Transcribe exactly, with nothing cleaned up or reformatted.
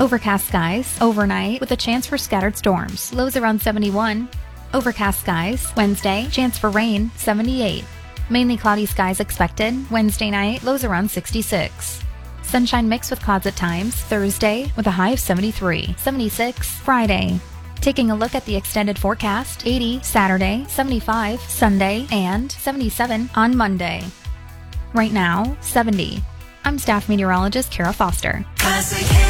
Overcast skies overnight with a chance for scattered storms. Lows around seventy-one. Overcast skies Wednesday, chance for rain seventy-eight. Mainly cloudy skies expected Wednesday night, lows around sixty-six. Sunshine mixed with clouds at times Thursday with a high of seventy-three. seventy-six Friday. Taking a look at the extended forecast, eighty Saturday, seventy-five Sunday, and seventy-seven on Monday. Right now, seventy. I'm staff meteorologist Kara Foster. Classic.